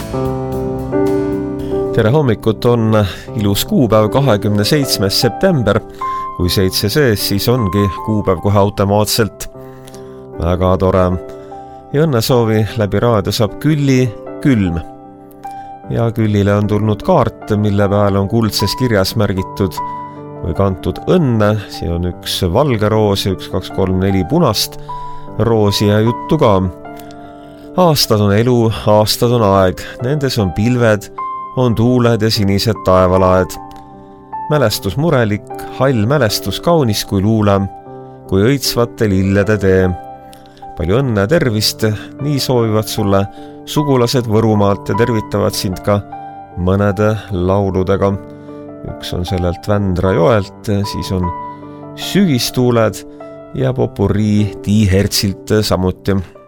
Tere hommikut, on ilus kuupäev 27. september. Kui 7 sees, siis ongi kuupäev kohe automaatselt. Väga tore. Ja õnnesoovi läbi raadio saab Külli Külm. Ja Küllile on tulnud kaart, mille peal on kuldses kirjas märgitud või kantud õnne. Siin on üks valge roos ja 1, 2, 3, 4 punast roosi ja juttu ka. Aastad on elu, aastad on aeg. Nendes on pilved, on tuuled ja sinised taevalaed. Mälestus murelik, hall mälestus kaunis kui luule, kui õitsvate lillede tee. Palju õnne, tervist, nii soovivad sulle sugulased Võrumaalt ja tervitavad sind ka mõnede lauludega. Üks on sellelt Vändra joelt, siis on Sügistuuled ja popurrii Tiihertsilt samuti.